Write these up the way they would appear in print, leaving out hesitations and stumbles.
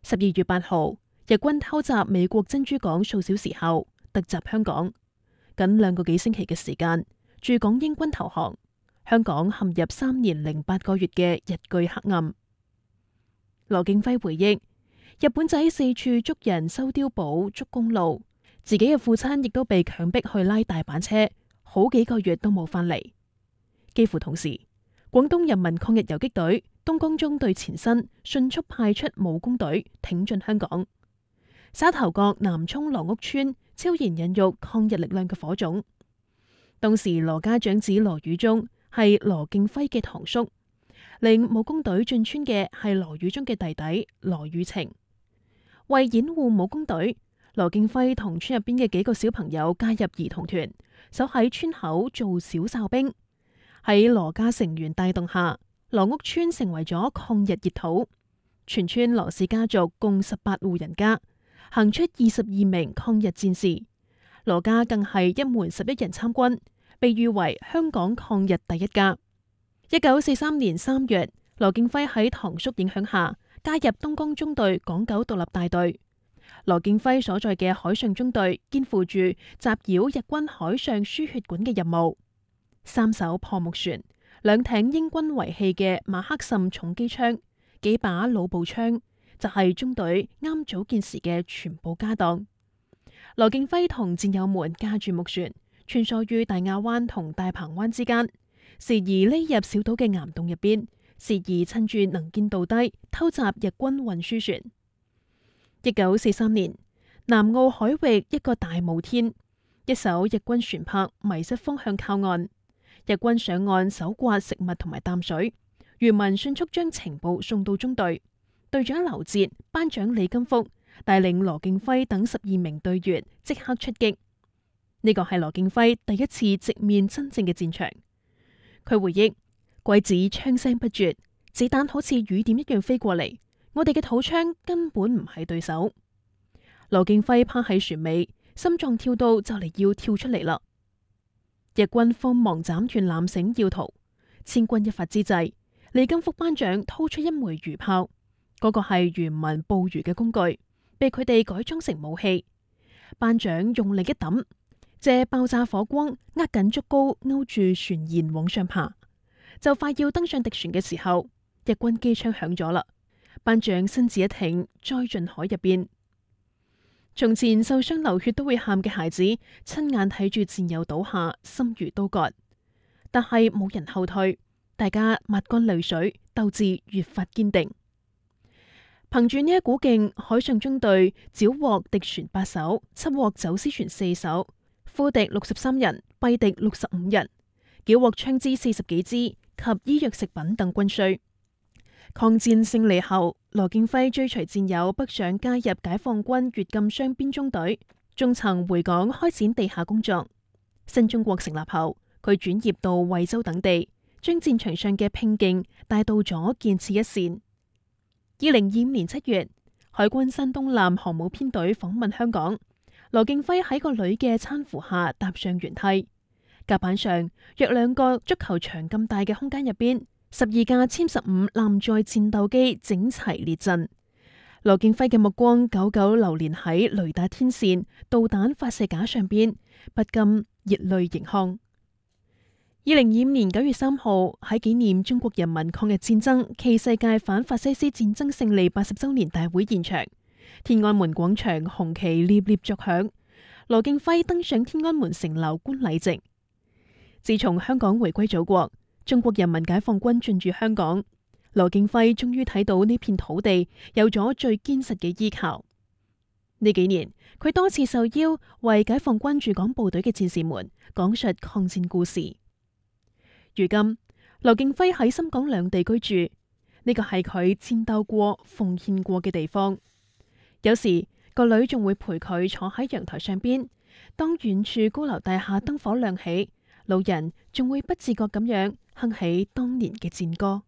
12月8號，日軍偷襲美國珍珠港數小時後，突襲香港，僅2個幾星期嘅時間，駐港英軍投降，香港陷入3年零8個月嘅日據黑暗。羅敬輝回憶，日本仔四處捉人收碉堡、捉公路，自己嘅父親亦都被強迫去拉大板車，好幾個月都冇返嚟。幾乎同時，廣東人民抗日游擊隊東江中隊前身迅速派出武工隊挺進香港，沙頭角南涌羅屋村超然孕育抗日力量嘅火種。當時羅家長子羅宇忠係羅敬輝嘅堂叔，領武工隊進村嘅係羅宇忠嘅弟弟羅宇晴。為掩護武工隊，羅敬輝同村入邊嘅幾個小朋友加入兒童團，守喺村口做小哨兵。喺羅家成員帶動下，羅屋村成為咗抗日熱土。全村羅氏家族共18戶人家，行出22名抗日戰士。羅家更係一門11人參軍，被譽為香港抗日第一家。1943年3月，羅敬輝喺堂叔影響下加入東江中隊港九獨立大隊。羅敬輝所在嘅海上中隊肩負住襲擾日軍海上輸血管嘅任務。3艘破木船、2艇英軍遺棄嘅馬克沁重機槍、幾把老步槍，就係中隊啱組建時嘅全部家當。羅敬輝同戰友們駕住木船，穿梭於大亞灣同大鵬灣之間，時而匿入小島嘅岩洞入邊，時而趁住能見度低偷襲日軍運輸船。1943年，南澳海域一個大霧天，一艘日軍船舶迷失方向靠岸。日軍上岸搜刮食物同埋淡水，漁民迅速將情報送到中隊。隊長劉捷、班長李金福帶領羅敬輝等12名隊員即刻出擊。呢個係羅敬輝第一次直面真正嘅戰場。佢回憶，鬼子槍聲不絕，子彈好似雨點一樣飛過嚟，我哋嘅土槍根本唔係對手。羅敬輝趴喺船尾，心臟跳到就嚟要跳出嚟啦。日軍慌忙斬斷纜繩要逃，千鈞一髮之際，李金福班長掏出一枚魚炮，嗰個係漁民捕魚嘅工具，被佢哋改裝成武器。班長用力一抌，借爆炸火光握緊竹篙勾住船舷往上爬，就快要登上敵船嘅時候，日軍機槍響咗啦。班長身子一挺，栽進海入邊。從前受傷流血都會喊嘅孩子，親眼睇住戰友倒下，心如刀割。但係冇人後退，大家抹乾淚水，鬥志越發堅定。憑住呢一股勁，海上中隊繳獲敵船8艘，緝獲走私船4艘，俘敵63人，斃敵65人，繳獲槍支40幾支及醫藥食品等軍需。抗戰勝利後，羅敬輝追隨戰友北上加入解放軍粵禁雙邊中隊，仲曾回港開展地下工作。新中國成立後，佢轉業到惠州等地，將戰場上嘅拼勁帶到咗建設一線。2025年7月，海軍山東艦航母編隊訪問香港，羅敬輝喺個女嘅攙扶下踏上舷梯，甲板上約2個足球場咁大嘅空間入邊，12架殲15艦載戰鬥機整齊列陣。羅敬輝嘅目光久久流連喺雷達天線、導彈發射架上邊，不禁熱淚盈眶。2025年9月3號，喺紀念中國人民抗日戰爭暨世界反法西斯戰爭勝利80週年大會現場，天安門廣場紅旗獵獵作響，羅敬輝登上天安門城樓觀禮席。自從香港回歸祖國，中國人民解放軍進駐香港，羅敬輝終於睇到呢片土地有咗最堅實嘅依靠。呢幾年，佢多次受邀為解放軍駐港部隊嘅戰士們講述抗戰故事。如今，羅敬輝喺深港兩地居住，呢個係佢戰鬥過、奉獻過嘅地方。有時個女仲會陪佢坐喺陽台上邊，當遠處高樓大廈燈火亮起，老人仲會不自覺咁樣哼起當年嘅戰歌。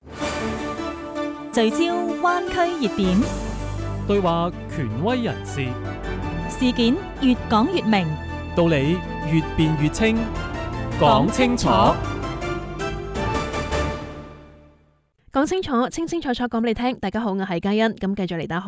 聚焦灣區熱點， 對話權威人士， 事件越講越明， 道理越辯越清，講清楚。 講清楚，清清楚楚講俾你聽。大家好，我係嘉欣，咁繼續嚟打開